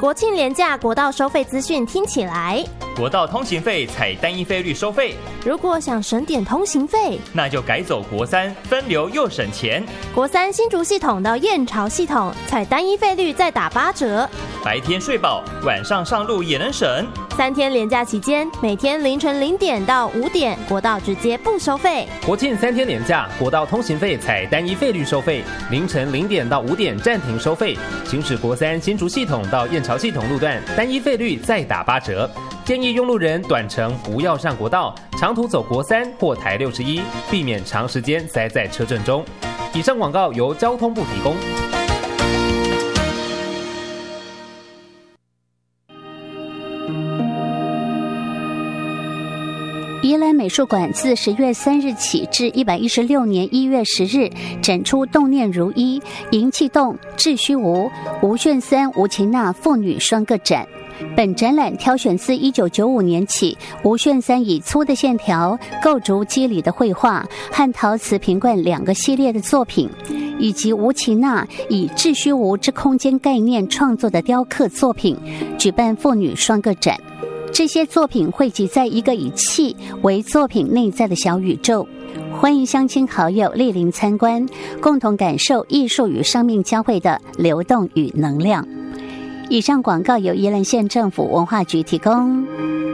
国庆连假国道收费资讯听起来， 国道通行费采单一费率收费， 如果想省点通行费， 那就改走国三，分流又省钱。 国三新竹系统到燕巢系统采单一费率再打8折， 白天睡饱，晚上上路也能省。 3天连假期间，每天凌晨0点到5点，国道直接不收费。 国庆3天连假，国道通行费采单一费率收费，凌晨0点到5点暂停收费。行驶国三新竹系统到燕巢系统路段，单一费率再打8折。建议用路人短程不要上国道，长途走国三或台61，避免长时间塞在车阵中。以上广告由交通部提供。 宜兰美术馆自10月3日起至116年1月10日展出动念如一、银气动、致虚无、吴炫三、吴琴娜父女双个展。本展览挑选自1995年起吴炫三以粗的线条构筑肌理的绘画和陶瓷瓶罐2个系列的作品，以及吴琴娜以致虚无之空间概念创作的雕刻作品，举办父女双个展。这些作品汇集在一个以气为作品内在的小宇宙，欢迎乡亲好友莅临参观，共同感受艺术与生命交汇的流动与能量。以上广告由宜兰县政府文化局提供。